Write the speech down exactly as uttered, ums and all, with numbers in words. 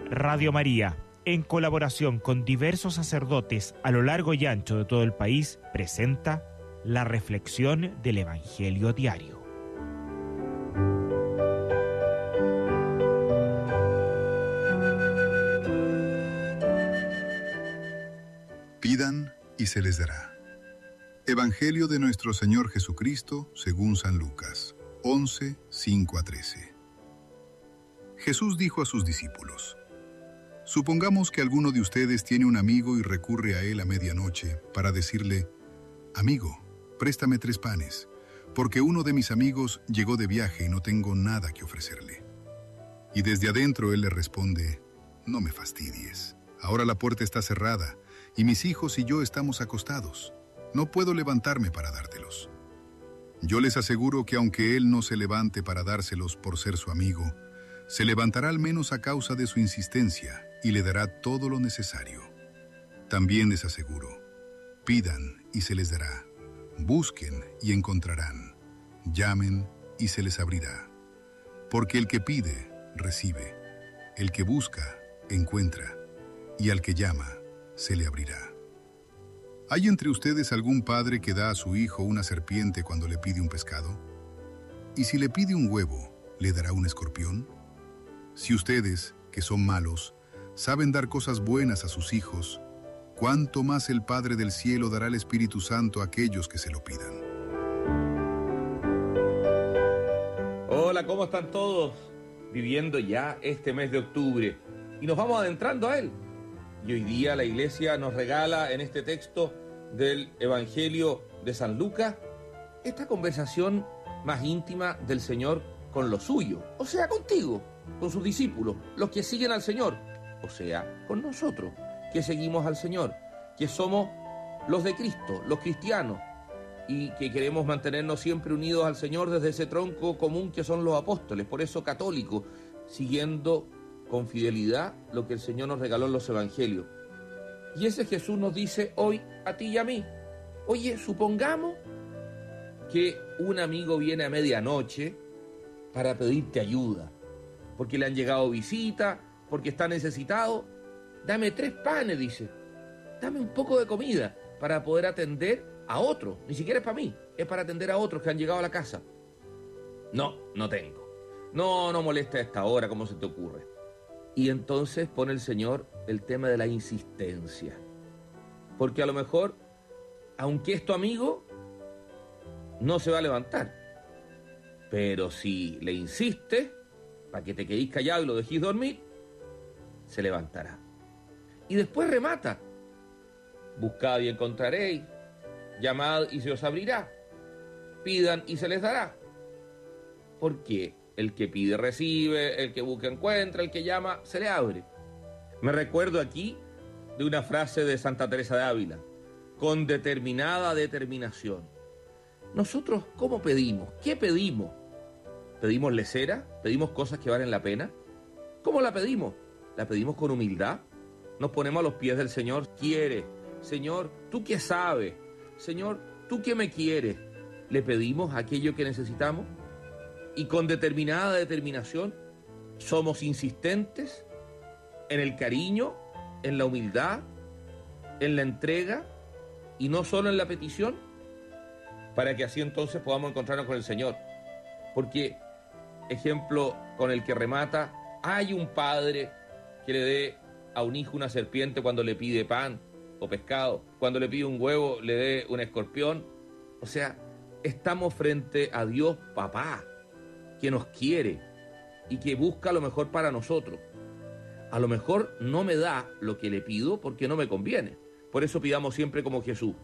Radio María, en colaboración con diversos sacerdotes a lo largo y ancho de todo el país, presenta la reflexión del Evangelio diario. Pidan y se les dará. Evangelio de nuestro Señor Jesucristo según San Lucas, once, cinco a trece. Jesús dijo a sus discípulos: Supongamos que alguno de ustedes tiene un amigo y recurre a él a medianoche para decirle: Amigo, préstame tres panes, porque uno de mis amigos llegó de viaje y no tengo nada que ofrecerle. Y desde adentro él le responde: No me fastidies, ahora la puerta está cerrada y mis hijos y yo estamos acostados. No puedo levantarme para dártelos. Yo les aseguro que aunque él no se levante para dárselos por ser su amigo, se levantará al menos a causa de su insistencia y le dará todo lo necesario. También les aseguro, pidan y se les dará, busquen y encontrarán, llamen y se les abrirá. Porque el que pide, recibe, el que busca, encuentra, y al que llama, se le abrirá. ¿Hay entre ustedes algún padre que da a su hijo una serpiente cuando le pide un pescado? ¿Y si le pide un huevo, le dará un escorpión? Si ustedes, que son malos, saben dar cosas buenas a sus hijos, ¿cuánto más el Padre del cielo dará el Espíritu Santo a aquellos que se lo pidan? Hola, ¿cómo están todos? Viviendo ya este mes de octubre y nos vamos adentrando a él. Y hoy día la Iglesia nos regala en este texto del Evangelio de San Lucas esta conversación más íntima del Señor con los suyos, o sea, contigo, con sus discípulos, los que siguen al Señor, o sea, con nosotros, que seguimos al Señor, que somos los de Cristo, los cristianos, y que queremos mantenernos siempre unidos al Señor desde ese tronco común que son los apóstoles, por eso católicos, siguiendo con fidelidad lo que el Señor nos regaló en los evangelios. Y ese Jesús nos dice hoy a ti y a mí: oye, supongamos que un amigo viene a medianoche para pedirte ayuda, porque le han llegado visitas, porque está necesitado. Dame tres panes, dice. Dame un poco de comida para poder atender a otros. Ni siquiera es para mí, es para atender a otros que han llegado a la casa. No, no tengo. No, no molesta a esta hora, ¿cómo se te ocurre? Y entonces pone el Señor el tema de la insistencia. Porque a lo mejor, aunque es tu amigo, no se va a levantar. Pero si le insistes, para que te quedéis callado y lo dejéis dormir, se levantará. Y después remata: buscad y encontraréis, llamad y se os abrirá, pidan y se les dará. Porque el que pide recibe, el que busca encuentra, el que llama se le abre. Me recuerdo aquí de una frase de Santa Teresa de Ávila: con determinada determinación. Nosotros, ¿cómo pedimos? ¿Qué pedimos? ¿Pedimos lesera? ¿Pedimos cosas que valen la pena? ¿Cómo la pedimos? ¿La pedimos con humildad? Nos ponemos a los pies del Señor. Quiere, Señor, ¿tú qué sabes? Señor, ¿tú qué me quieres? ¿Le pedimos aquello que necesitamos? Y con determinada determinación somos insistentes en el cariño, en la humildad, en la entrega y no solo en la petición, para que así entonces podamos encontrarnos con el Señor. Porque, ejemplo con el que remata, hay un padre que le dé a un hijo una serpiente cuando le pide pan o pescado, cuando le pide un huevo le dé un escorpión. O sea, estamos frente a Dios Papá, que nos quiere y que busca lo mejor para nosotros. A lo mejor no me da lo que le pido porque no me conviene. Por eso pidamos siempre como Jesús: